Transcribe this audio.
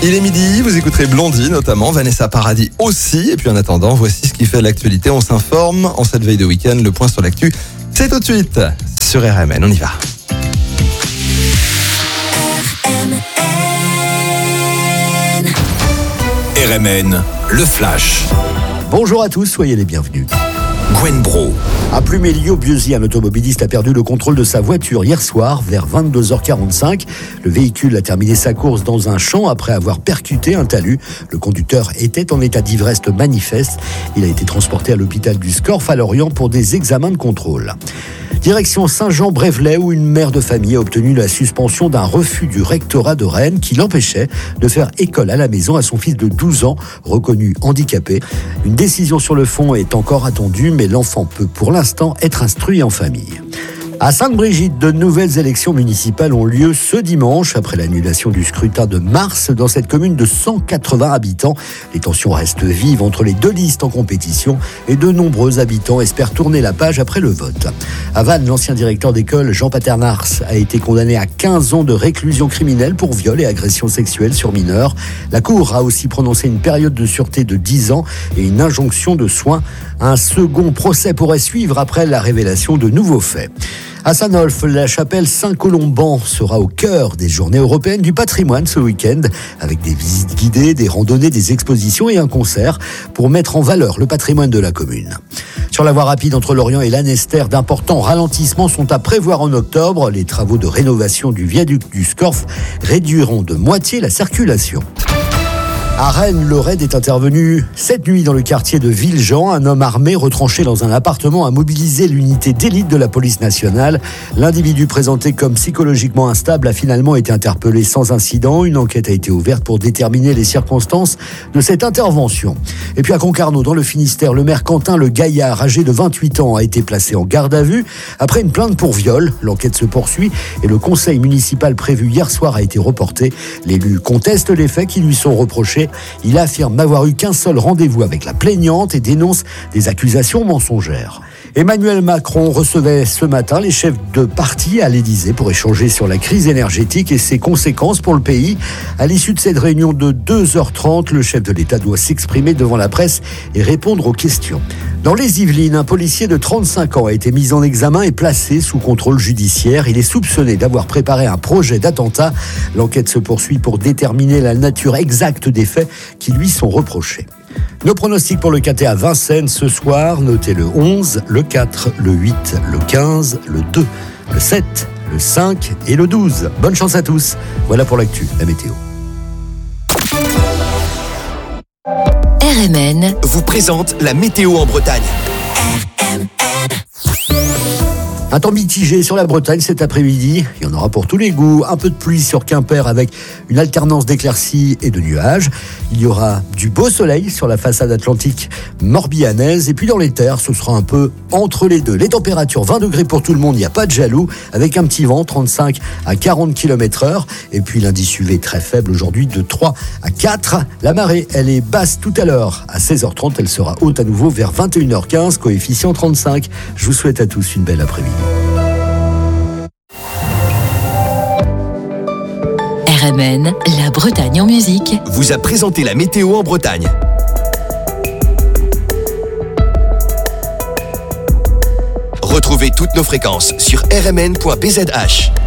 Il est midi, vous écouterez Blondie notamment, Vanessa Paradis aussi. Et puis en attendant, voici ce qui fait l'actualité. On s'informe en cette veille de week-end. Le point sur l'actu, c'est tout de suite sur RMN. On y va. RMN, le Flash. Bonjour à tous, soyez les bienvenus. Gwen Bro. À Pluméliau-Bieuzy, un automobiliste a perdu le contrôle de sa voiture hier soir vers 22h45. Le véhicule a terminé sa course dans un champ après avoir percuté un talus. Le conducteur était en état d'ivresse manifeste. Il a été transporté à l'hôpital du Scorff à Lorient pour des examens de contrôle. Direction Saint-Jean-Brévelay où une mère de famille a obtenu la suspension d'un refus du rectorat de Rennes qui l'empêchait de faire école à la maison à son fils de 12 ans, reconnu handicapé. Une décision sur le fond est encore attendue, mais l'enfant peut pour l'instant être instruit en famille. À Sainte-Brigitte, de nouvelles élections municipales ont lieu ce dimanche après l'annulation du scrutin de mars dans cette commune de 180 habitants. Les tensions restent vives entre les deux listes en compétition et de nombreux habitants espèrent tourner la page après le vote. À Vannes, l'ancien directeur d'école Jean Paternars a été condamné à 15 ans de réclusion criminelle pour viol et agression sexuelle sur mineurs. La Cour a aussi prononcé une période de sûreté de 10 ans et une injonction de soins. Un second procès pourrait suivre après la révélation de nouveaux faits. À Saint-Nolff, la chapelle Saint-Colomban sera au cœur des journées européennes du patrimoine ce week-end, avec des visites guidées, des randonnées, des expositions et un concert pour mettre en valeur le patrimoine de la commune. Sur la voie rapide entre Lorient et Lanester, d'importants ralentissements sont à prévoir en octobre. Les travaux de rénovation du viaduc du Scorff réduiront de moitié la circulation. À Rennes, le raid est intervenu cette nuit dans le quartier de Villejean. Un homme armé retranché dans un appartement a mobilisé l'unité d'élite de la police nationale. L'individu présenté comme psychologiquement instable a finalement été interpellé sans incident. Une enquête a été ouverte pour déterminer les circonstances de cette intervention. Et puis à Concarneau, dans le Finistère, le maire Quentin Le Gaillard, âgé de 28 ans, a été placé en garde à vue après une plainte pour viol. L'enquête se poursuit et le conseil municipal prévu hier soir a été reporté. L'élu conteste les faits qui lui sont reprochés. Il affirme n'avoir eu qu'un seul rendez-vous avec la plaignante et dénonce des accusations mensongères. Emmanuel Macron recevait ce matin les chefs de parti à l'Élysée pour échanger sur la crise énergétique et ses conséquences pour le pays. À l'issue de cette réunion de 2h30, le chef de l'État doit s'exprimer devant la presse et répondre aux questions. Dans les Yvelines, un policier de 35 ans a été mis en examen et placé sous contrôle judiciaire. Il est soupçonné d'avoir préparé un projet d'attentat. L'enquête se poursuit pour déterminer la nature exacte des faits qui lui sont reprochés. Nos pronostics pour le KT à Vincennes ce soir, notez le 11, le 4, le 8, le 15, le 2, le 7, le 5 et le 12. Bonne chance à tous. Voilà pour l'actu, la météo. RMN vous présente la météo en Bretagne. Un temps mitigé sur la Bretagne cet après-midi. Il y en aura pour tous les goûts. Un peu de pluie sur Quimper avec une alternance d'éclaircies et de nuages. Il y aura du beau soleil sur la façade atlantique morbihanaise. Et puis dans les terres, ce sera un peu entre les deux. Les températures, 20 degrés pour tout le monde, il n'y a pas de jaloux. Avec un petit vent, 35 à 40 km/h. Et puis l'indice UV très faible aujourd'hui, de 3 à 4. La marée, elle est basse tout à l'heure. À 16h30, elle sera haute à nouveau vers 21h15, coefficient 35. Je vous souhaite à tous une belle après-midi. RMN, la Bretagne en musique, vous a présenté la météo en Bretagne. Retrouvez toutes nos fréquences sur rmn.bzh.